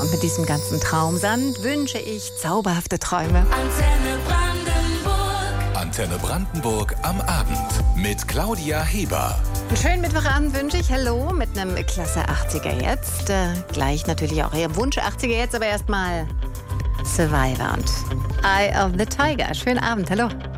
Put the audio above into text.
Und mit diesem ganzen Traumsand wünsche ich zauberhafte Träume. Antenne Brandenburg am Abend mit Claudia Heber. Einen schönen Mittwochabend wünsche ich. Hallo mit einem klasse 80er jetzt. Gleich natürlich auch Ihr Wunsch 80er jetzt, aber erstmal Survivor und Eye of the Tiger. Schönen Abend, hallo.